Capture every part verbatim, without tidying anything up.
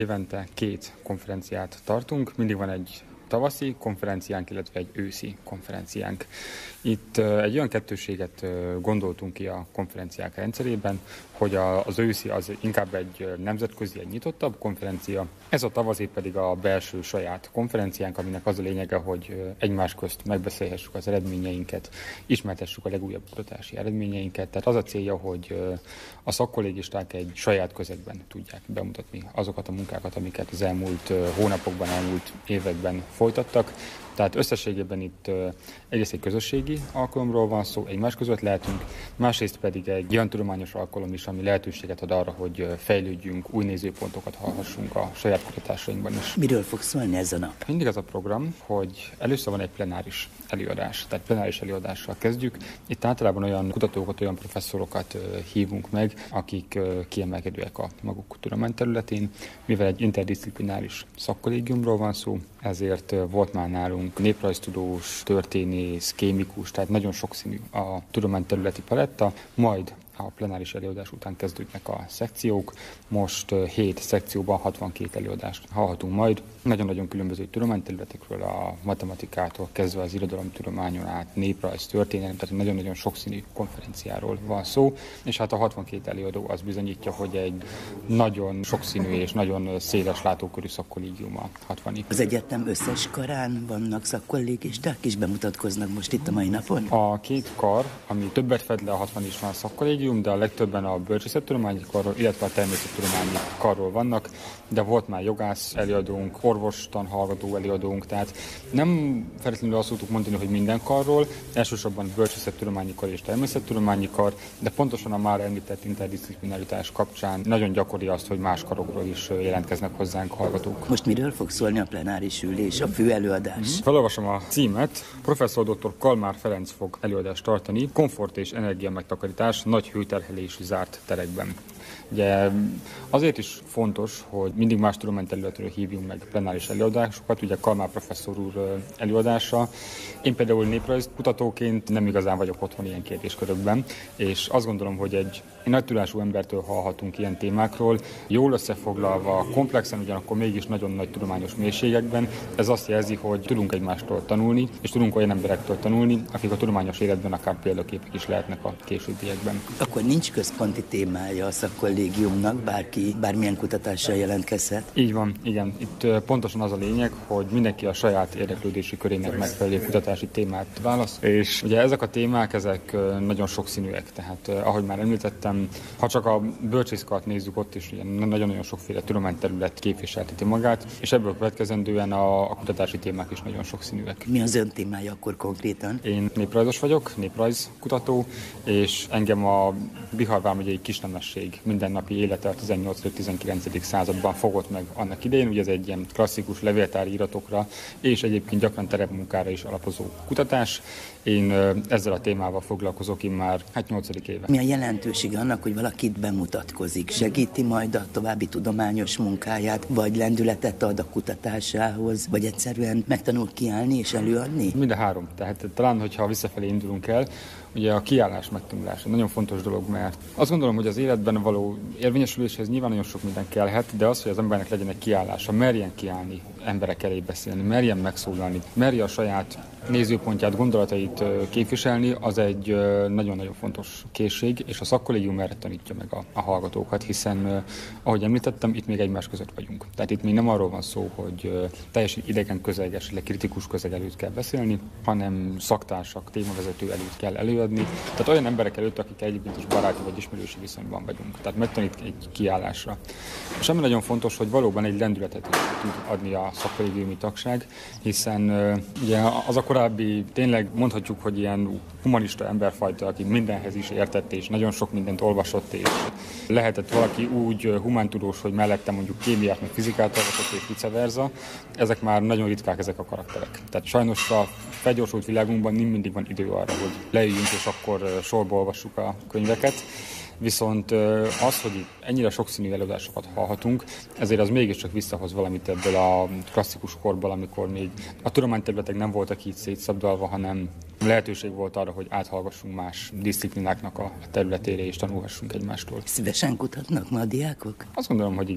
Évente két konferenciát tartunk, mindig van egy tavaszi konferenciánk, illetve egy őszi konferenciánk. Itt egy olyan kettőséget gondoltunk ki a konferenciák rendszerében, hogy az őszi az inkább egy nemzetközi, egy nyitottabb konferencia, ez a tavaszi pedig a belső saját konferenciánk, aminek az a lényege, hogy egymás közt megbeszélhessük az eredményeinket, ismertessük a legújabb kutatási eredményeinket. Tehát az a célja, hogy a szakkollégisták egy saját közegben tudják bemutatni azokat a munkákat, amiket az elmúlt hónapokban, elmúlt években folytattak. Tehát összességében itt egyrészt egy közösségi alkalomról van szó, egymás között lehetünk, másrészt pedig egy olyan tudományos alkalom is, ami lehetőséget ad arra, hogy fejlődjünk, új nézőpontokat hallhassunk a saját kutatásainkban is. Miről fog szólni ez a nap? Mindig az a program, hogy először van egy plenáris előadás, tehát plenáris előadással kezdjük. Itt általában olyan kutatókat, olyan professzorokat hívunk meg, akik kiemelkedőek a maguk tudományterületén, mivel egy interdisziplináris szakkollégiumról van szó, ezért volt már nálunk néprajztudós, történész, kémikus, tehát nagyon sokszínű a tudományterületi paletta, majd a plenáris előadás után kezdődnek a szekciók. Most hét szekcióban hatvankét előadást hallhatunk majd. Nagyon-nagyon különböző tudományterületekről, a matematikától kezdve az irodalomtudományon át, néprajz, történelem, tehát nagyon-nagyon sokszínű konferenciáról van szó. És hát a hatvankét előadó az bizonyítja, hogy egy nagyon sokszínű és nagyon széles látókörű szakkollégium a hatvani. Az egyetem összes karán vannak szakkollégisták is bemutatkoznak most itt a mai napon? A két kar, ami többet fed le a hatvani is van szakkollégium, de a legtöbben a bölcsészettudományi karról, illetve a természettudományi karról vannak, de volt már jogász előadónk, orvostan hallgató előadónk, tehát nem feltétlenül azt szoktuk mondani, hogy minden karról, elsősorban bölcsészettudományi kar és természettudományi kar, de pontosan a már említett interdisziplinaritás kapcsán nagyon gyakori azt, hogy más karokról is jelentkeznek hozzánk hallgatók. Most miről fog szólni a plenáris ülés, a fő előadás? Mm-hmm. Felolvasom a címet. Professzor dr. Kalmár Ferenc fog előadást tartani. Komfort és energia megtakarítás nagy hőterhelésű zárt terekben. Ugye azért is fontos, hogy mindig más tudományterületről hívjunk meg plenáris előadásokat, ugye Kalmár professzor úr előadása. Én például néprajz kutatóként nem igazán vagyok otthon ilyen kérdéskörökben, és azt gondolom, hogy egy, egy nagy tudású embertől hallhatunk ilyen témákról, jól összefoglalva, komplexen, ugyanakkor mégis nagyon nagy tudományos mélységekben. Ez azt jelzi, hogy tudunk egymástól tanulni, és tudunk olyan emberektől tanulni, akik a tudományos életben akár példaképek is lehetnek a későbbiekben. Akkor nincs központi témája a szakkollégiumnak, bárki bármilyen kutatással jelentkezhet? Így van, igen. Itt pontosan az a lényeg, hogy mindenki a saját érdeklődési körének megfelelő kutatási témát választ. És ugye ezek a témák, ezek nagyon sokszínűek. Tehát ahogy már említettem, ha csak a bölcsészkart nézzük, ott is nagyon-nagyon sokféle tudományterület képviselteti magát, és ebből következendően a, a kutatási témák is nagyon sokszínűek. Mi az ön témája akkor konkrétan? Én néprajzos vagyok, néprajzkutató, és engem a Bihar vármegyei kisnemesség mindennapi élete a tizennyolcadik-tizenkilencedik században fogott meg annak idején, ugye ez egy ilyen klasszikus levéltári iratokra és egyébként gyakran terepmunkára is alapozó kutatás. Én ezzel a témával foglalkozok én már hát nyolcadik éve. Mi a jelentősége annak, hogy valakit bemutatkozik? Segíti majd a további tudományos munkáját, vagy lendületet ad a kutatásához, vagy egyszerűen megtanul kiállni és előadni? Mind a három. Tehát talán, hogyha visszafelé indulunk el, ugye a kiállás megtanulása nagyon fontos dolog, mert azt gondolom, hogy az életben való érvényesüléshez nyilván nagyon sok minden kellhet, de az, hogy az embernek legyen egy kiállása, merjen kiállni emberek elé beszélni, merjen megszólalni, merje a saját nézőpontját, gondolatait képviselni, az egy nagyon-nagyon fontos készség, és a szakkollégium erre tanítja meg a, a hallgatókat, hiszen, ahogy említettem, itt még egymás között vagyunk. Tehát itt még nem arról van szó, hogy teljesen idegen közeg, esetleg kritikus közeg előtt kell beszélni, hanem szaktársak, témavezető előtt kell előadni. Tehát olyan emberek előtt, akik egyébként is baráti vagy ismerősi viszonyban vagyunk. Tehát megtanít egy kiállásra. És ami nagyon fontos, hogy valóban egy lendületet is tud adni a szakkollégiumi tagság, hiszen ugye az a korábbi, tényleg mondhatjuk, hogy ilyen humanista emberfajta, aki mindenhez is értett, és nagyon sok mindent olvasott, és lehetett valaki úgy humántudós, hogy mellette mondjuk kémiát, meg fizikát olvasott, és vice versa. Ezek már nagyon ritkák, ezek a karakterek. Tehát sajnos a felgyorsult világunkban nem mindig van idő arra, hogy leüljünk, és akkor sorba olvassuk a könyveket. Viszont az, hogy ennyire sokszínű előadásokat hallhatunk, ezért az mégiscsak visszahoz valamit ebből a klasszikus korból, amikor még a tudományterületek nem voltak így szétszabdalva, hanem lehetőség volt arra, hogy áthallgassunk más diszciplináknak a területére és tanulhassunk egymástól. Szívesen kutatnak ma a diákok? Azt gondolom, hogy igen.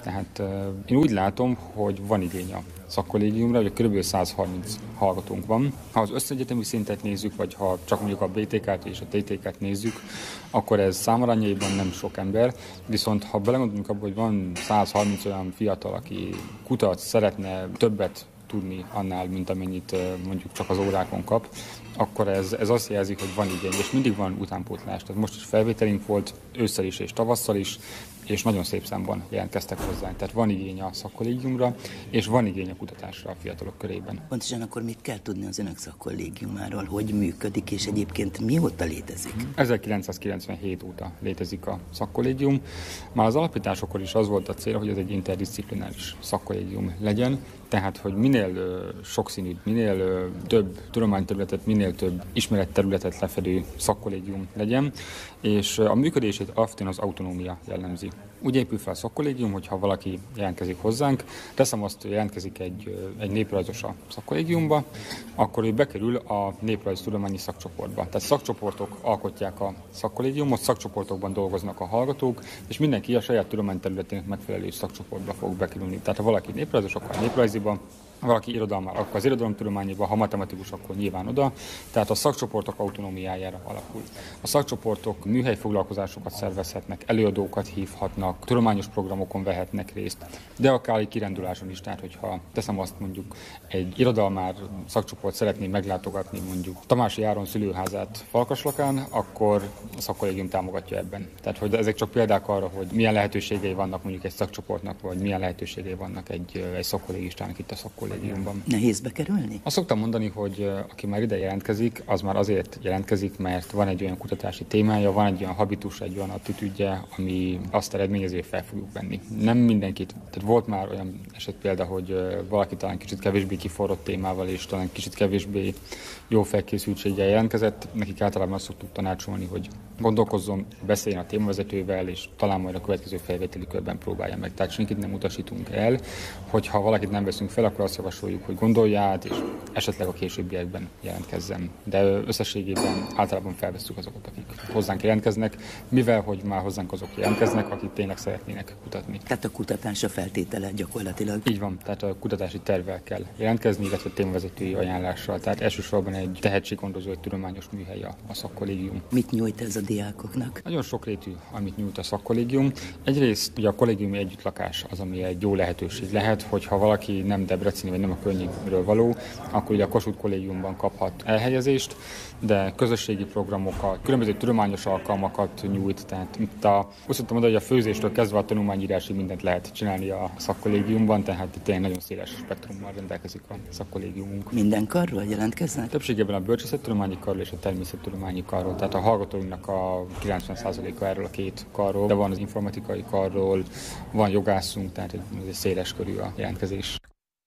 Tehát én úgy látom, hogy van igény a szakkollégiumra, hogy kb. száz harminc hallgatónk van. Ha az összegyetemi szintet nézzük, vagy ha csak mondjuk a bé té ká-t és a té té ká-t nézzük, akkor ez számarányaiban nem sok ember, viszont ha belegondolunk abba, hogy van száz harminc olyan fiatal, aki kutat, szeretne többet tudni annál, mint amennyit mondjuk csak az órákon kap, akkor ez, ez azt jelzi, hogy van igény, és mindig van utánpótlás. Tehát most is felvételünk volt ősszel is és tavasszal is, és nagyon szép számban jelentkeztek hozzánk. Tehát van igény a szakkollégiumra, és van igény a kutatásra a fiatalok körében. Pontosan akkor mit kell tudni az önök szakkollégiumáról, hogy működik, és egyébként mióta létezik? ezerkilencszázkilencvenhét óta létezik a szakkollégium. Már az alapításokor is az volt a cél, hogy ez egy interdisziplináris szakkollégium legyen, tehát hogy minél uh, sokszínűbb, minél uh, több tudományterületet, minél több ismeretterületet lefedő szakkollégium legyen, és uh, a működését alapvetően az autonómia jellemzi. Úgy épül fel a szakkollégium, hogyha valaki jelentkezik hozzánk, teszem azt, hogy jelentkezik egy, egy néprajzos a szakkollégiumba, akkor ő bekerül a néprajztudományi szakcsoportba. Tehát szakcsoportok alkotják a szakkollégiumot, szakcsoportokban dolgoznak a hallgatók, és mindenki a saját tudományterületének megfelelő szakcsoportba fog bekerülni. Tehát ha valaki néprajzos, akkor a néprajziba, valaki irodalmár, akkor az irodalomtudományban, ha matematikus, akkor nyilván oda. Tehát a szakcsoportok autonómiájára alapul. A szakcsoportok műhelyfoglalkozásokat szervezhetnek, előadókat hívhatnak, tudományos programokon vehetnek részt, de akár egy kiránduláson is. Tehát, hogyha teszem azt, mondjuk egy irodalmár szakcsoport szeretné meglátogatni mondjuk Tamási Áron szülőházát Farkaslakán, akkor a szakkollégium támogatja ebben. Tehát, hogy ezek csak példák arra, hogy milyen lehetőségei vannak mondjuk egy szakcsoportnak, vagy milyen lehetőségei vannak egy, egy szakkollégistának itt a szakkollégiumban. Nehéz bekerülni? Azt szoktam mondani, hogy aki már ide jelentkezik, az már azért jelentkezik, mert van egy olyan kutatási témája, van egy olyan habitus, egy olyan attitűdje, ami azt eredményezi, hogy fel fogjuk venni. Nem mindenkit. Tehát volt már olyan eset példa, hogy valaki talán kicsit kevésbé kiforrott témával, és talán kicsit kevésbé jó felkészültséggel jelentkezett. Nekik általában azt szoktuk tanácsolni, hogy gondolkozzon, beszéljen a témavezetővel, és talán majd a következő felvételi körben próbálja meg. Tehát senkit nem utasítunk el, hogyha valakit nem veszünk fel, akkor azt javasoljuk, hogy gondolja át, és esetleg a későbbiekben jelentkezzen. De összességében általában felvesszük azokat, akik hozzánk jelentkeznek, mivel hogy már hozzánk azok jelentkeznek, akik tényleg szeretnének kutatni. Tehát a kutatás a feltétele gyakorlatilag. Így van, tehát a kutatási tervvel kell jelentkezni, illetve témavezetői ajánlással. Tehát elsősorban egy tehetséggondozó, egy tudományos műhely a, a szakkollégium. Mit nyújt ez a diákoknak? Nagyon sokrétű, amit nyújt a szakkollégium. Egyrészt ugye a kollégiumi együttlakás az, ami egy jó lehetőség lehet, hogyha valaki nem debreceni vagy nem a környékről való, akkor ugye a Kossuth kollégiumban kaphat elhelyezést, de közösségi programokat, különböző tudományos alkalmakat nyújt, tehát itt a, azt mondtam oda, hogy a főzéstől kezdve a tanulmányírásig mindent lehet csinálni a szakkollégiumban, tehát itt tényleg nagyon széles spektrummal rendelkezik a szakkollégiumunk. Minden karról jelentkeznek? Többségében a bölcsészettudományi karról és a természettudományi karról, tehát a hallgatóinknak a kilencven százaléka erről a két karról, de van az informatikai karról, van jogászunk, tehát ez egy széles körű a jelentkezés.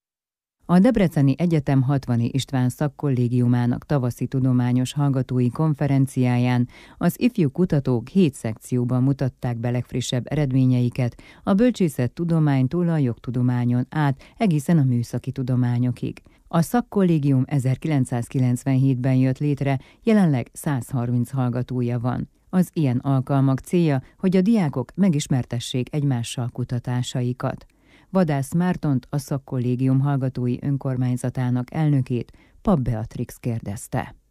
A Debreceni Egyetem Hatvani István szakkollégiumának tavaszi tudományos hallgatói konferenciáján az ifjú kutatók hét szekcióban mutatták be legfrissebb eredményeiket a bölcsészettudománytól a jogtudományon át egészen a műszaki tudományokig. A szakkollégium ezerkilencszázkilencvenhétben jött létre, jelenleg száz harminc hallgatója van. Az ilyen alkalmak célja, hogy a diákok megismertessék egymással kutatásaikat. Vadász Mártont, a szakkollégium hallgatói önkormányzatának elnökét Papp Beatrix kérdezte.